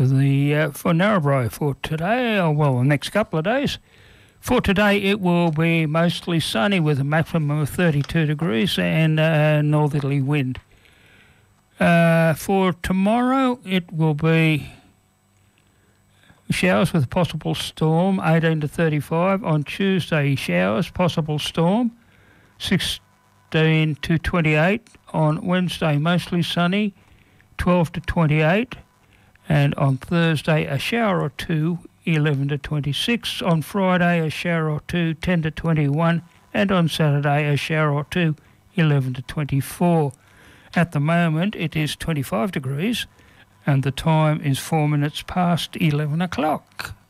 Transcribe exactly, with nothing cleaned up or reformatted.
for the uh, for Narrabri for today, or well, the next couple of days. For today, it will be mostly sunny with a maximum of thirty-two degrees and a northerly wind. Uh, for tomorrow, it will be showers with a possible storm, eighteen to thirty-five. On Tuesday, showers, possible storm, sixteen to twenty-eight. On Wednesday, mostly sunny, twelve to twenty-eight. And on Thursday, a shower or two, eleven to twenty-six. On Friday, a shower or two, ten to twenty-one. And on Saturday, a shower or two, eleven to twenty-four. At the moment, it is twenty-five degrees, and the time is four minutes past eleven o'clock.